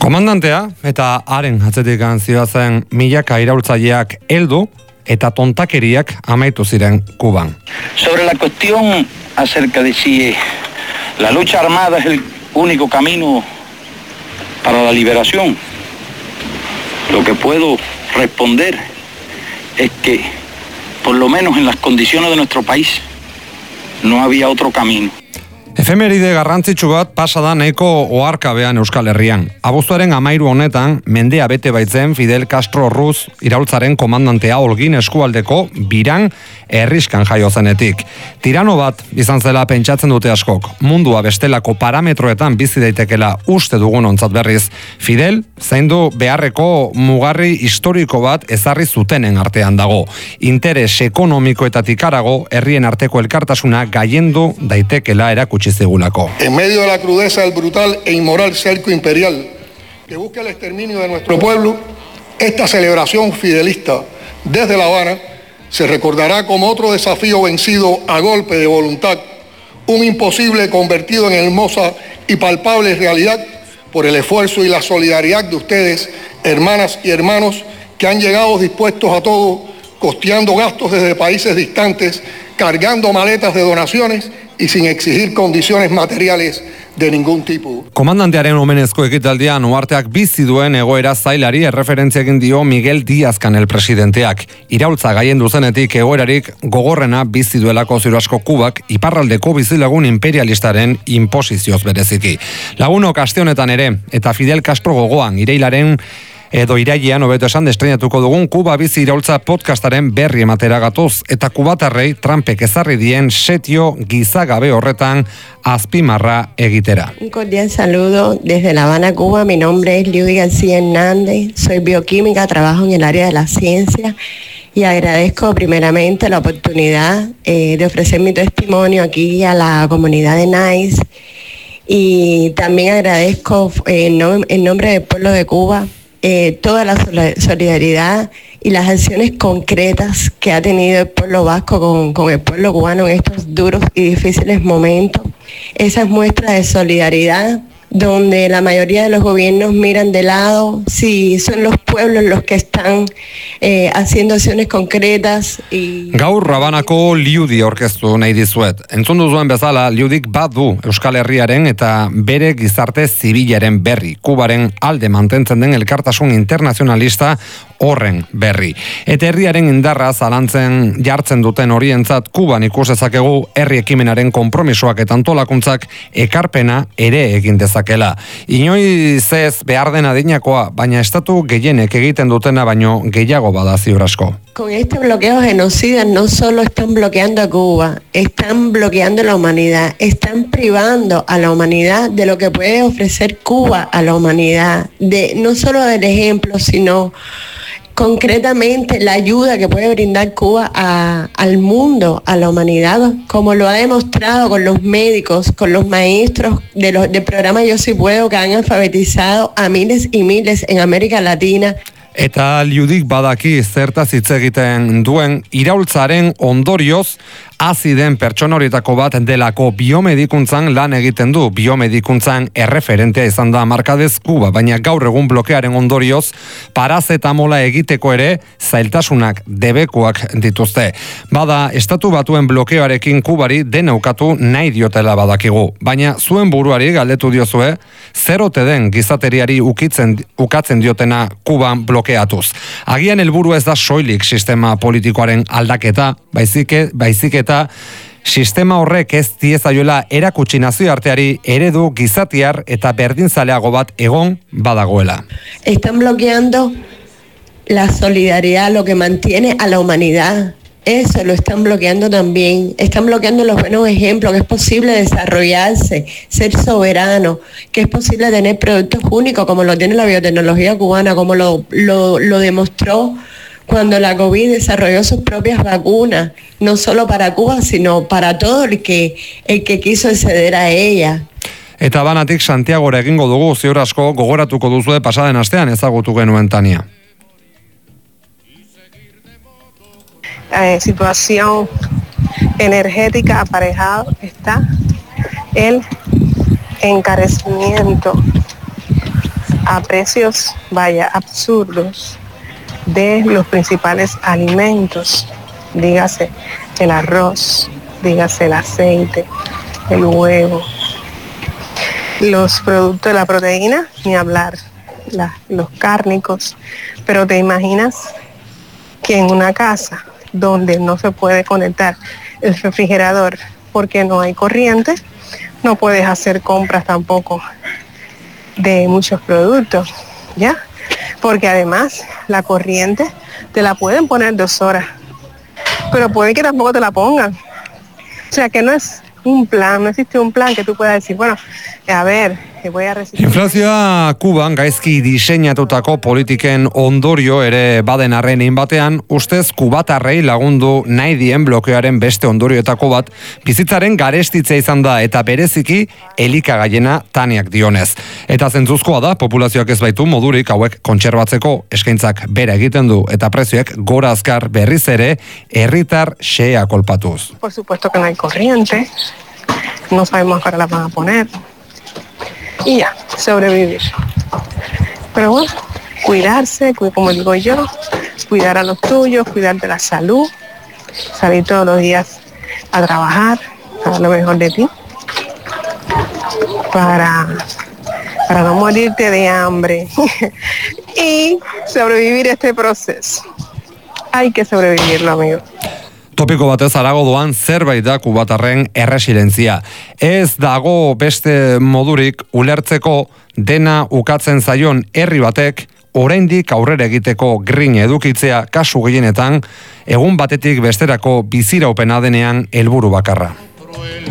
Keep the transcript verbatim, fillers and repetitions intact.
Komandantea eta haren atzetik gantzioa zen milaka iraultzaileak heldu eta tontakeriak amaitu ziren Kuban. Sobre la cuestión acerca de si la lucha armada es el único camino para la liberación, lo que puedo responder es que, por lo menos en las condiciones de nuestro país, no había otro camino. Efemeride garrantzitsu bat pasada nahiko oharkabean Euskal Herrian. Abuztuaren amairu honetan, mendea bete baitzen Fidel Castro Ruz iraultzaren komandantea Holguin eskualdeko Biran herriskan jaio zenetik. Tirano bat izan zela pentsatzen dute askok. Mundua bestelako parametroetan bizi daitekela uste dugun ontzat berriz. Fidel zaindu beharreko mugarri historiko bat ezarri zutenen artean dago. Interes ekonomikoetatik harago herrien arteko elkartasuna gailendu daitekela erakutsi segulako. En medio de la crudeza del brutal e inmoral cerco imperial que busca el exterminio de nuestro pueblo, esta celebración fidelista desde La Habana se recordará como otro desafío vencido a golpe de voluntad, un imposible convertido en hermosa y palpable realidad por el esfuerzo y la solidaridad de ustedes, hermanas y hermanos, que han llegado dispuestos a todo, costeando gastos desde países distantes, cargando maletas de donaciones y sin exigir condiciones materiales de ningún tipo. Komandantearen omenezko ekitaldian uharteak bizi duen egoera zailari erreferentzia egin dio Miguel Díaz-Canel presidenteak. Iraultza gailendu zenetik egoerarik gogorrena bizi duelako ziur asko Kubak iparraldeko bizilagun imperialistaren inposizioz bereziki. Lagunok aste honetan ere eta Fidel Castro gogoan irailaren edo irailean hobeto esan destreinatuko dugun Kuba bizi iraultza podcastaren berri ematera gatoz eta kubatarrei Trumpek ezarri dien setio gizagabe horretan azpimarra egitera. Un cordial saludo desde La Habana, Cuba. Mi nombre es Liudi García Hernández, soy bioquímica, trabajo en el área de la ciencia y agradezco primeramente la oportunidad eh, de ofrecer mi testimonio aquí a la comunidad de NICE y también agradezco eh, en, nom- en nombre del pueblo de Cuba Eh, toda la solidaridad y las acciones concretas que ha tenido el pueblo vasco con, con el pueblo cubano en estos duros y difíciles momentos. Esas muestras de solidaridad donde la mayoría de los gobiernos miran de lado si son los pueblos los que están eh, haciendo acciones concretas. Y... Gaur Rabanako Liudi orkestu nahi dizuet. Entzun duzuen bezala, Liudik badu Euskal Herriaren eta bere gizarte zibilaren berri. Kubaren alde mantentzen den elkartasun internazionalista horren berri. Eta herriaren indarra zalantzen jartzen duten horientzat Kuban ikus dezakegu herri ekimenaren konpromisoak eta antolakuntzak ekarpena ere egin dezakela. Inoiz ez behar den adinakoa, baina estatu gehienek egiten dutena baino gehiago bada ziur asko. Con este bloqueo genocida no solo están bloqueando a Cuba, están bloqueando a la humanidad, están privando a la humanidad de lo que puede ofrecer Cuba a la humanidad, de no solo del ejemplo, sino concretamente la ayuda que puede brindar Cuba a, al mundo, a la humanidad, como lo ha demostrado con los médicos, con los maestros de los, del programa Yo Sí Puedo, que han alfabetizado a miles y miles en América Latina. Eta Liudik badaki zertaz hitz egiten duen iraultzaren ondorioz hazi den pertsona horietako bat delako biomedikuntzan lan egiten du. Biomedikuntzan erreferentea izan da markadez Kuba, baina gaur egun blokearen ondorioz parazetamola egiteko ere zailtasunak debekuak dituzte. Bada, estatu batuen blokeoarekin Kubari denaukatu nahi diotela badakigu, baina zuen buruari galdetu diozue, zer ote den gizateriari ukitzen, ukatzen diotena Kuban blokeatuz. Agian helburu ez da soilik sistema politikoaren aldaketa, baizik baizik eta sistema horrek ez diezaiola erakutsi nazioarteari eredu gizatiar eta berdinzaleago bat egon badagoela. Están bloqueando la solidaridad, lo que mantiene a la humanidad. Eso lo están bloqueando también. Están bloqueando los buenos ejemplos, que es posible desarrollarse, ser soberano, que es posible tener productos únicos como lo tiene la biotecnología cubana, como lo, lo, lo demostró cuando la COVID desarrolló sus propias vacunas, no solo para Cuba, sino para todo el que, el que quiso acceder a ella. Eta banatik Santiagora egingo dugu, ziur asko gogoratuko duzue pasaden astean ezagutu genuen Tania. Eh, situación energética aparejado está el encarecimiento a precios, vaya, absurdos de los principales alimentos, dígase el arroz, dígase el aceite, el huevo, los productos de la proteína, ni hablar, la, los cárnicos, pero te imaginas que en una casa donde no se puede conectar el refrigerador porque no hay corriente, no puedes hacer compras tampoco de muchos productos, ¿ya? Porque además la corriente te la pueden poner dos horas, pero puede que tampoco te la pongan. O sea que no es un plan, no existe un plan que tú puedas decir, bueno, a ver, voy a resistir. Inflazioa Kuban gaizki diseinatutako politiken ondorio ere baden arrenin batean, ustez kubatarrei lagundu nahi dien blokeoaren beste ondorioetako bat, bizitzaren garestitzea izan da eta bereziki elikagailena Taniak dionez. Eta zentzuzkoa da, populazioak ez baitu modurik hauek kontserbatzeko, eskaintzak bera egiten du eta prezioek gora azkar berriz ere herritar xea kolpatuz. Por supuesto que no hay corriente, no sabemos a qué hora la van a poner. Y ya, sobrevivir. Pero bueno, cuidarse, como digo yo, cuidar a los tuyos, cuidar de la salud, salir todos los días a trabajar, a dar lo mejor de ti, para, para no morirte de hambre y sobrevivir este proceso. Hay que sobrevivirlo, amigo. Topiko batez arago doan zerbait da kubatarren erresilentzia. Ez dago beste modurik ulertzeko dena ukatzen zaion herri batek oraindik aurrera egiteko grina edukitzea kasu gehienetan egun batetik besterako biziraupena denean helburu bakarra.